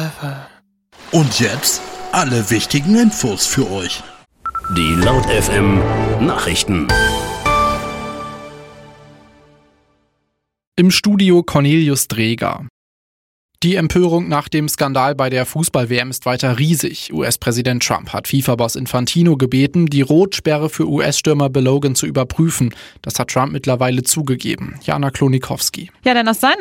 Und jetzt alle wichtigen Infos für euch. Die Laut FM Nachrichten. Im Studio Cornelius Dreger. Die Empörung nach dem Skandal bei der Fußball-WM ist weiter riesig. US-Präsident Trump hat FIFA-Boss Infantino gebeten, die Rotsperre für US-Stürmer Balogun zu überprüfen. Das hat Trump mittlerweile zugegeben. Jana Klonikowski. Ja, denn aus seiner